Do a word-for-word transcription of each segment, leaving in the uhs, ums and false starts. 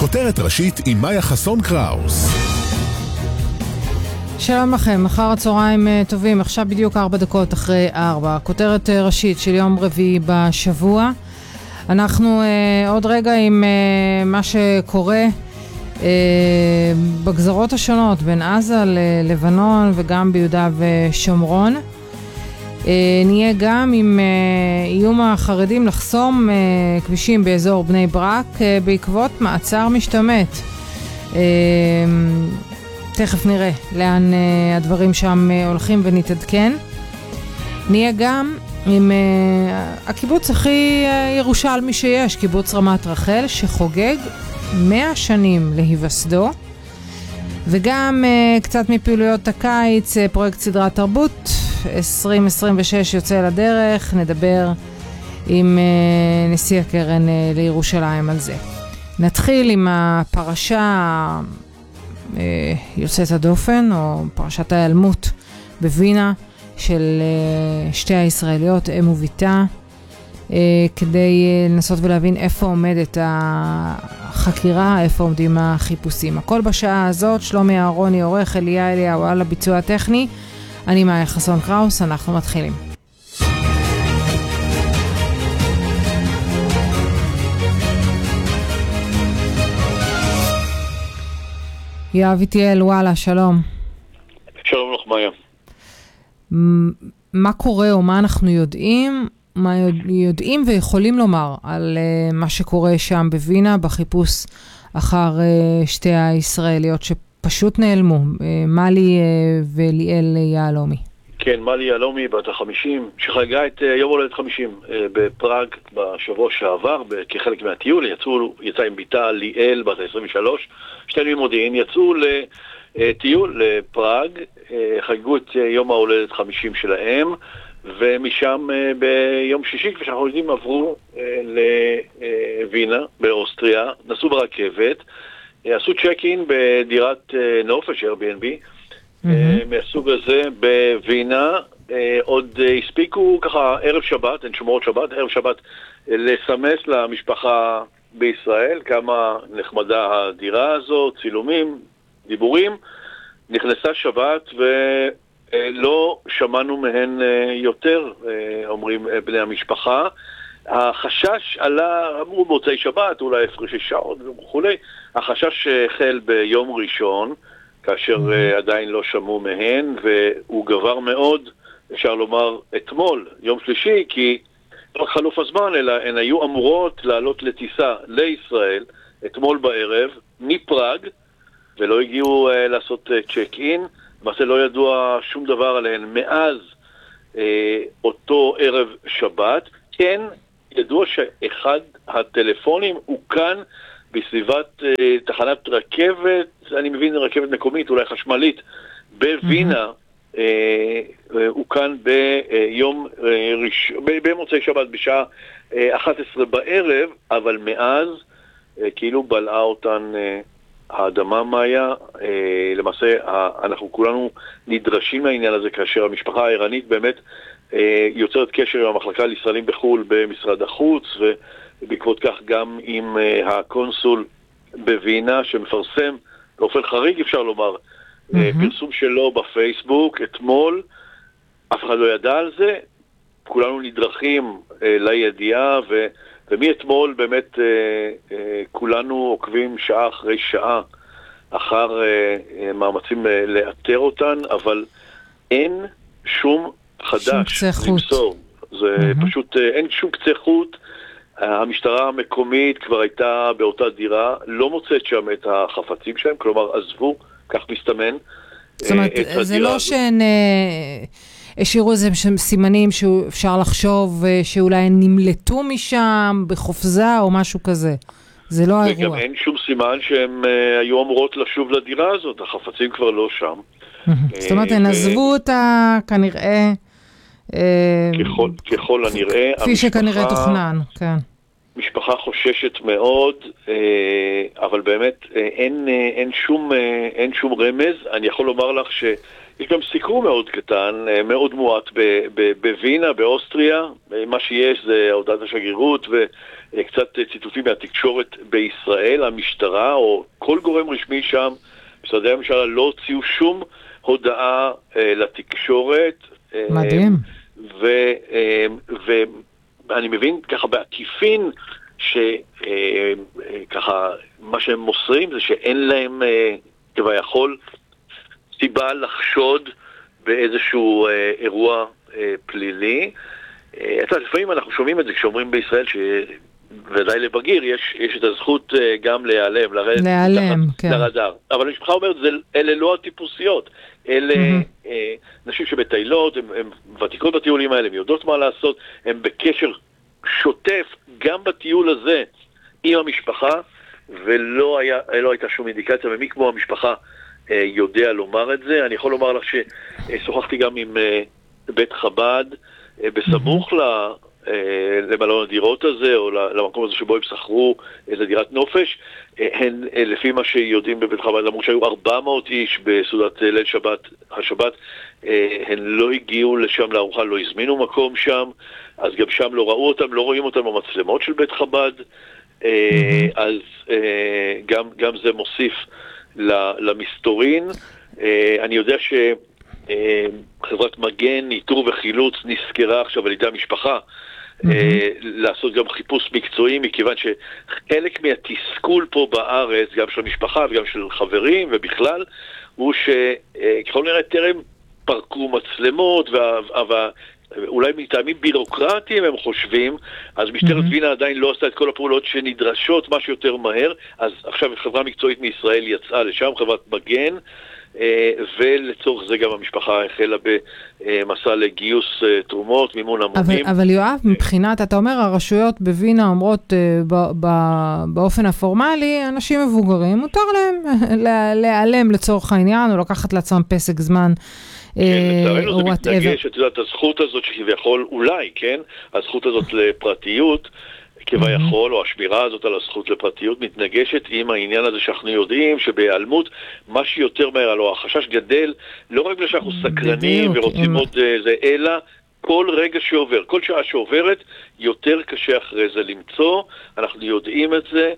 כותרת ראשית עם מאיה חסון קראוס. שלום לכם, אחר הצהריים טובים, עכשיו בדיוק ארבע דקות אחרי ארבע. כותרת ראשית של יום רביעי בשבוע. אנחנו אה, עוד רגע עם אה, מה שקורה אה, בגזרות השונות בין עזה ללבנון וגם ביהודה ושומרון. אה, נהיה גם עם אה, איום החרדים לחסום אה, כבישים באזור בני ברק אה, בעקבות מעצר משתמט. אה, תכף נראה לאן uh, הדברים שם uh, הולכים ונתעדכן. נהיה גם עם uh, הקיבוץ הכי uh, ירושלמי שיש, קיבוץ רמת רחל, שחוגג מאה שנים להיווסדו, וגם uh, קצת מפעילויות הקיץ, uh, פרויקט סדרת תרבות עשרים עשרים ושש יוצא לדרך. נדבר עם uh, נשיא הקרן uh, לירושלים על זה. נתחיל עם הפרשה יוצאת הדופן, או פרשת ההיעלמות בווינה של שתי הישראליות, אם וביתה, כדי לנסות ולהבין איפה עומדת החקירה, איפה עומדים החיפושים. הכל בשעה הזאת. שלומי אהרוני עורך, אליה אליהו על הביצוע הטכני. אני מאיה חסון קראוס, אנחנו מתחילים. יואב איטיאל, וואלה, שלום. שלום לך, מאיה. מה קורה או מה אנחנו יודעים, מה יודעים ויכולים לומר על uh, מה שקורה שם בווינה, בחיפוש אחר uh, שתי הישראליות שפשוט נעלמו, uh, מלי uh, וליאל יהלומי. כן, מלי יהלומי, בת החמישים, שחגגה את uh, יום הולדת חמישים uh, בפראג בשבוע שעבר, כחלק מהטיול. יצאו, יצא עם ביתה ליאל, בת ה-עשרים ושלוש, שתינו ממודיעין, יצאו לטיול לפראג, חגגו את יום ההולדת חמישים שלהם, ומשם ביום שישי, כפי שאנחנו יודעים, עברו לווינה, באוסטריה, נסעו ברכבת, עשו צ'ק-אין בדירת נופש, Airbnb, מהסוג הזה בווינה. עוד הספיקו ככה ערב שבת, אין שומרות שבת, ערב שבת, לסמס למשפחה בישראל, כמה נחמדה הדירה הזו, צילומים, דיבורים. נכנסה שבת ולא שמענו מהן יותר, אומרים בני המשפחה. החשש עלה, אמרו מוצאי שבת, אולי הפרשי שעות וכולי. החשש החל ביום ראשון, כאשר עדיין לא שמעו מהן, והוא גבר מאוד, אפשר לומר, אתמול, יום שלישי, כי לא חלוף הזמן, אלא הן היו אמורות לעלות לטיסה לישראל אתמול בערב מפראג, ולא הגיעו uh, לעשות uh, צ'ק-אין. למעשה לא ידוע שום דבר עליהן מאז uh, אותו ערב שבת. כן, ידוע שאחד הטלפונים הוא כאן בסביבת uh, תחנת רכבת, אני מבין רכבת מקומית, אולי חשמלית, בווינה, mm-hmm. Uh, uh, הוא כאן ביום uh, ראש... במוצאי שבת בשעה uh, אחת עשרה בערב, אבל מאז uh, כאילו בלעה אותן uh, האדמה, מאיה. Uh, למעשה uh, אנחנו כולנו נדרשים לעניין הזה, כאשר המשפחה העירנית באמת uh, יוצרת קשר עם המחלקה לישראלים בחול במשרד החוץ, ובעקבות כך גם עם uh, הקונסול בווינה, שמפרסם באופן חריג, אפשר לומר, Mm-hmm. פרסום שלו בפייסבוק אתמול. אף אחד לא ידע על זה, כולנו נדרכים אה, לידיעה, ו, ומאתמול באמת אה, אה, כולנו עוקבים שעה אחרי שעה אחר אה, אה, מאמצים אה, לאתר אותן, אבל אין שום חדש למסור. זה mm-hmm. פשוט אה, אין שום קצה חוט. המשטרה המקומית כבר הייתה באותה דירה, לא מוצאת שם את החפצים שלהם, כלומר עזבו, כך מסתמן. זאת אומרת, זה לא שהן השאירו איזה סימנים שאפשר לחשוב שאולי הן נמלטו משם בחופזה או משהו כזה. זה לא האירוע. וגם אין שום סימן שהן היו אמורות לשוב לדירה הזאת, החפצים כבר לא שם. זאת אומרת, הן עזבו אותה כנראה... ככל הנראה... כפי שכנראה תוכנן, כן. משפחה חוששת מאוד, אבל באמת אין, אין שום, אין שום רמז. אני יכול לומר לך שיש גם סיקור מאוד קטן, מאוד מועט בווינה, באוסטריה. מה שיש זה הודעת השגרירות וקצת ציטוטים מהתקשורת בישראל. המשטרה או כל גורם רשמי שם, משרדי הממשלה, לא הוציאו שום הודעה לתקשורת. מדהים. ו... ו אני מבין ככה בעקיפין שככה מה שהם מוסרים זה שאין להם כביכול סיבה לחשוד באיזשהו אירוע פלילי. אתה יודע, לפעמים אנחנו שומעים את זה כשאומרים בישראל שוודאי לבגיר יש, יש את הזכות גם להיעלם, לרדת להיעלם, כן. לרדאר. אבל המשפחה אומרת, זה, אלה לא הטיפוסיות. אלה mm-hmm. אה, נשים שבטיילות, הן ותיקות בטיולים האלה, הן יודעות מה לעשות, הן בקשר שוטף גם בטיול הזה עם המשפחה, ולא היה, לא הייתה שום אינדיקציה ממי כמו המשפחה אה, יודע לומר את זה. אני יכול לומר לך ששוחחתי גם עם אה, בית חב"ד, אה, בסמוך mm-hmm. ל... למלון הדירות הזה, או למקום הזה שבו הם שכרו איזה דירת נופש. הן, לפי מה שיודעים בבית חב"ד, אמרו שהיו ארבע מאות איש בסעודת ליל שבת, השבת, הן לא הגיעו לשם לארוחה, לא הזמינו מקום שם, אז גם שם לא ראו אותם, לא רואים אותם במצלמות של בית חב"ד, אז גם, גם זה מוסיף למסתורין. אני יודע ש... חברת מגן, ניטור וחילוץ נזכרה עכשיו על ידי המשפחה mm-hmm. לעשות גם חיפוש מקצועי, מכיוון שחלק מהתסכול פה בארץ, גם של המשפחה וגם של חברים ובכלל, הוא שככל נראה טרם פרקו מצלמות ואולי מטעמים בירוקרטיים הם חושבים, אז משטרת mm-hmm. וינה עדיין לא עשתה את כל הפעולות שנדרשות משהו יותר מהר. אז עכשיו חברה מקצועית מישראל יצאה לשם, חברת מגן, ולצורך זה גם המשפחה החלה במסע לגיוס תרומות, מימון המונים. אבל, אבל יואב, מבחינת, אתה אומר, הרשויות בווינה אומרות ב, ב, באופן הפורמלי, אנשים מבוגרים, מותר להם להיעלם לצורך העניין, או לקחת לעצמם פסק זמן. כן, לצערנו זה מתנגש, את יודעת, הזכות הזאת שכביכול, אולי, כן, הזכות הזאת לפרטיות, כביכול, או השמירה הזאת על הזכות לפרטיות מתנגשת עם העניין הזה שאנחנו יודעים שבהיעלמות מה שיותר מהר, או החשש גדל, לא רק שאנחנו סקרנים ורוצים עוד זה, אלא כל רגע שעובר, כל שעה שעוברת, יותר קשה אחרי זה למצוא, אנחנו יודעים את זה,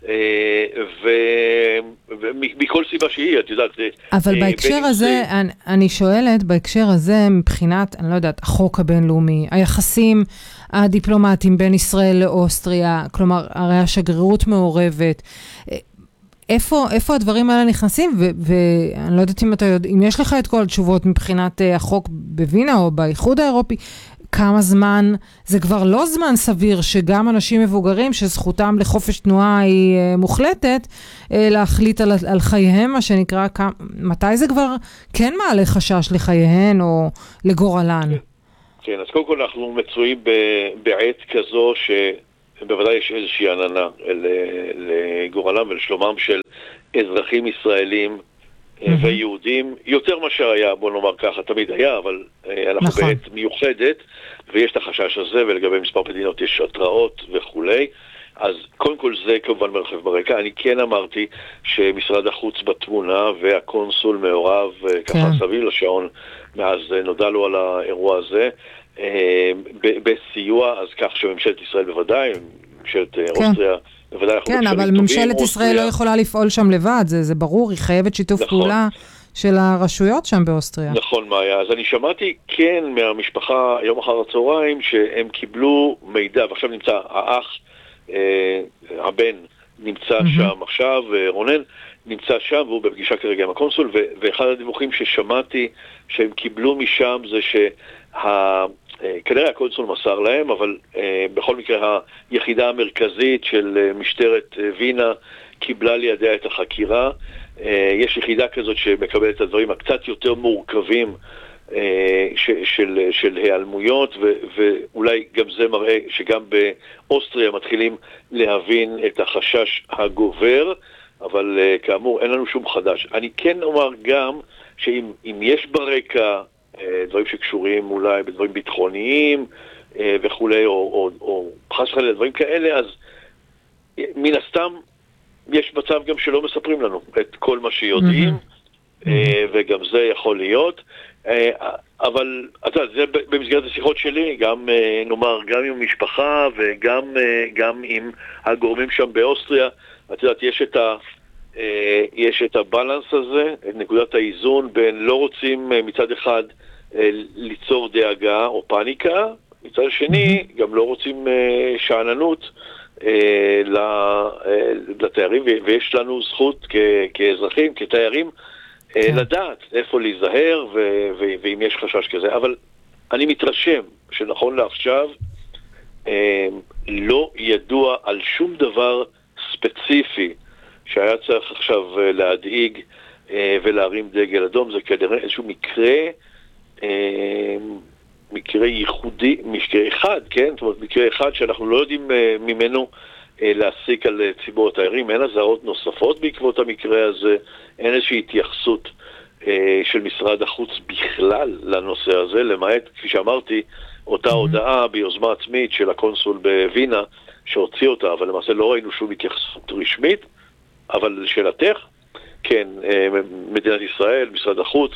ומכל סיבה שהיא, את יודעת. אבל בהקשר הזה, אני שואלת, בהקשר הזה, מבחינת, אני לא יודעת, החוק הבינלאומי, היחסים הדיפלומטיים בין ישראל לאוסטריה, כלומר, הרי השגרירות מעורבת, איפה, איפה הדברים האלה נכנסים? ואני לא יודעת אם אתה יודע, אם יש לך את כל התשובות מבחינת החוק בווינה או באיחוד האירופי, כמה זמן, זה כבר לא זמן סביר שגם אנשים מבוגרים שזכותם לחופש תנועה היא מוחלטת, להחליט על, על חייהם, מה שנקרא, כמה, מתי זה כבר כן מעלה חשש לחייהן או לגורלן? כן, אז קודם כל אנחנו מצויים בעת כזו שבוודאי יש איזושהי עננה לגורלם ולשלומם של אזרחים ישראלים ויהודים, יותר מה שהיה, בוא נאמר ככה, תמיד היה, אבל אנחנו נכון. בעת מיוחדת, ויש את החשש הזה, ולגבי מספר מדינות יש התראות וכולי, אז קודם כל זה כמובן מרחב ברקע. אני כן אמרתי שמשרד החוץ בתמונה, והקונסול מעורב כן. ככה סביב לשעון, מאז נודע לו על האירוע הזה, בסיוע, אז כך שממשלת ישראל בוודאי, ממשלת כן. אוסטריה, כן, אבל ממשלת ישראל לא יכולה לפעול שם לבד, זה, זה ברור, היא חייבת שיתוף נכון. פעולה של הרשויות שם באוסטריה. נכון, מאיה. אז אני שמעתי כן מהמשפחה יום אחר הצהריים שהם קיבלו מידע, ועכשיו נמצא האח, אה, הבן נמצא mm-hmm. שם עכשיו, רונן נמצא שם, והוא בפגישה כרגע עם הקונסול, ו- ואחד הדיווחים ששמעתי שהם קיבלו משם זה שה... כנראה הקונסול מסר להם, אבל uh, בכל מקרה היחידה המרכזית של uh, משטרת uh, וינה קיבלה לידיה את החקירה. Uh, יש יחידה כזאת שמקבלת את הדברים הקצת יותר מורכבים uh, ש, של, של העלמויות, ו, ואולי גם זה מראה שגם באוסטריה מתחילים להבין את החשש הגובר, אבל uh, כאמור אין לנו שום חדש. אני כן אומר גם שאם אם יש ברקע דברים שקשורים אולי בדברים ביטחוניים וכולי, או, או, או חס וחלילה דברים כאלה, אז מן הסתם יש מצב גם שלא מספרים לנו את כל מה שיודעים, mm-hmm. וגם זה יכול להיות, אבל אתה יודע, זה במסגרת השיחות שלי, גם נאמר, גם עם המשפחה וגם גם עם הגורמים שם באוסטריה. אתה יודע, יש את ה יש את הבלנס הזה, את נקודת האיזון בין לא רוצים מצד אחד ליצור דאגה או פאניקה, מצד שני mm-hmm. גם לא רוצים שעננות לתיירים, ויש לנו זכות כאזרחים, כתיירים, לדעת איפה להיזהר ואם יש חשש כזה. אבל אני מתרשם שנכון לעכשיו לא ידוע על שום דבר ספציפי שהיה צריך עכשיו להדאיג ולהרים דגל אדום. זה כנראה איזשהו מקרה מקרה ייחודי, מקרה אחד, כן? זאת אומרת, מקרה אחד שאנחנו לא יודעים ממנו להסיק על ציבור התיירים. אין הזהרות נוספות בעקבות המקרה הזה, אין איזושהי התייחסות של משרד החוץ בכלל לנושא הזה, למעט, כפי שאמרתי, אותה הודעה ביוזמה עצמית של הקונסול בווינה שהוציא אותה, אבל למעשה לא ראינו שום התייחסות רשמית. אבל לשאלתך, כן, מדינת ישראל, משרד החוץ,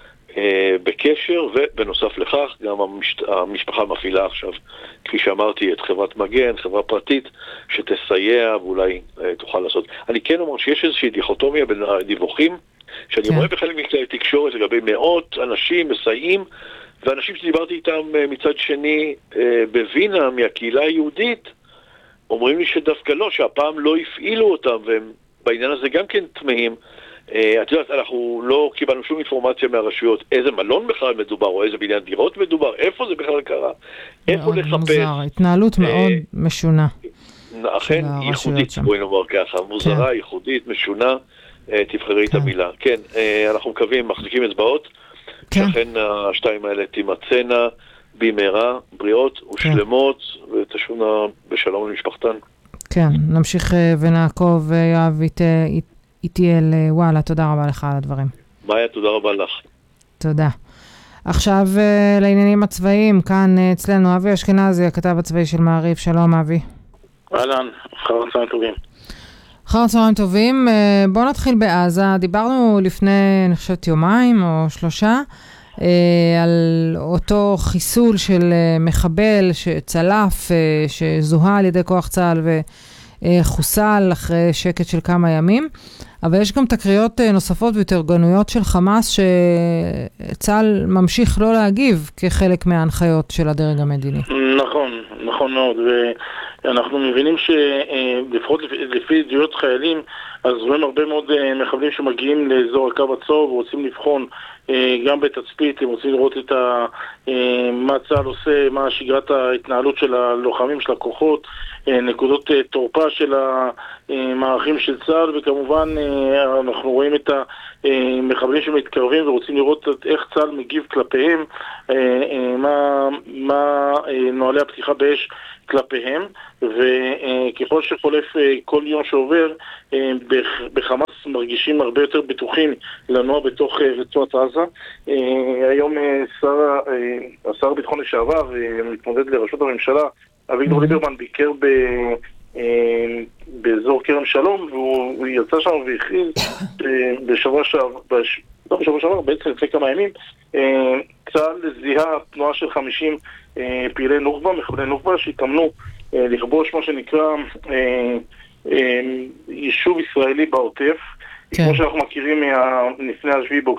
בקשר, ובנוסף לכך גם המשת... המשפחה מפעילה עכשיו, כפי שאמרתי, את חברת מגן, חברה פרטית שתסייע ואולי תוכל לעשות. אני כן אומר שיש איזושהי דיכוטומיה בין הדיווחים שאני כן. רואה בחלק מכלי תקשורת לגבי מאות אנשים מסייעים, ואנשים שדיברתי איתם מצד שני בווינה מהקהילה היהודית אומרים לי שדווקא לא, שהפעם לא הפעילו אותם, והם בעניין הזה גם כן תמהים. את יודעת, אנחנו לא קיבלנו שום אינפורמציה מהרשויות איזה מלון בכלל מדובר, או איזה בניין דירות מדובר, איפה זה בכלל קרה, איפה לחפש. מאוד מוזר, התנהלות מאוד משונה. אכן, ייחודית, בואי נאמר ככה, מוזרה, ייחודית, משונה, תבחרי את המילה. כן, אנחנו מקווים, מחזיקים אצבעות, שאכן השתיים האלה תימצאנה במהרה, בריאות ושלמות, ותשונה בשלום למשפחתן. כן, נמשיך ונעקוב, יואב איטיאל, וואלה, תודה רבה לך על הדברים. מאיה, תודה רבה לך. תודה. עכשיו לעניינים הצבאיים, כאן אצלנו אבי אשכנזי, הכתב הצבאי של מעריב. שלום אבי. אהלן, אחר צהריים טובים. אחר צהריים טובים, בואו נתחיל בעזה. דיברנו לפני, אני חושבת, יומיים או שלושה, על אותו חיסול של מחבל שצלף, שזוהה על ידי כוח צה"ל וחוסל אחרי שקט של כמה ימים. אבל יש גם תקריות נוספות והתארגנויות של חמאס שצה"ל ממשיך לא להגיב כחלק מההנחיות של הדרג המדיני. נכון, נכון מאוד. ואנחנו מבינים שלפחות לפי עדויות חיילים, אז רואים הרבה מאוד מחבלים שמגיעים לאזור הקו הצהוב ורוצים לבחון גם בתצפית, הם רוצים לראות את ה, מה צה"ל עושה, מה שגרת ההתנהלות של הלוחמים, של הכוחות, נקודות תורפה של המערכים של צה"ל, וכמובן אנחנו רואים את המחבלים שמתקרבים ורוצים לראות איך צה"ל מגיב כלפיהם, מה, מה נוהלי הפתיחה באש כלפיהם, וככל שחולף כל יום שעובר, בחמאס מרגישים הרבה יותר בטוחים לנוע בתוך רצועת עזה. היום שר, השר ביטחון לשעבר מתמודד לראשות הממשלה, אביגדור ליברמן, ביקר ב, באזור כרם שלום, והוא יצא שם והכריז בשבוע שעבר, לא בשבוע שעבר, בעצם לפני כמה ימים, צה"ל זיהה תנועה של חמישים פעילי נוח'בה, מחבלי נוח'בה, שהתאמנו לכבוש מה שנקרא יישוב ישראלי בעוטף, כמו שאנחנו מכירים לפני השביעי באוקטובר.